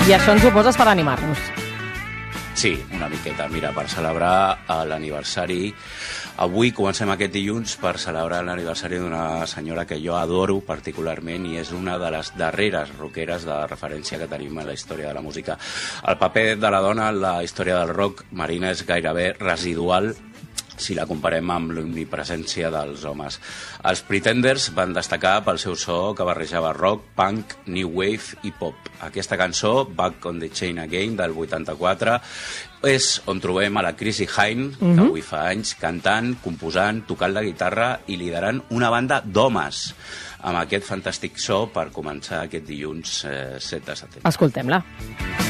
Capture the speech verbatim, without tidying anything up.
I això ens ho poses per animar-nos. Sí, una miqueta. Mira, per celebrar l'aniversari... Avui comencem aquest dilluns per celebrar l'aniversari d'una senyora que jo adoro particularment i és una de les darreres rockeres de referència que tenim en la història de la música. El paper de la dona en la història del rock, Marina, és gairebé residual si la comparem amb l'omnipresència dels homes. Els Pretenders van destacar pel seu so que barrejava rock, punk, new wave i pop. Aquesta cançó, Back on the Chain Again, del vuitanta-quatre, és on trobem a la Chrissie Hynde, que Mhm. avui fa anys, cantant, composant, tocant la guitarra i liderant una banda d'homes amb aquest fantàstic so per començar aquest dilluns eh, set de setembre. Escoltem-la.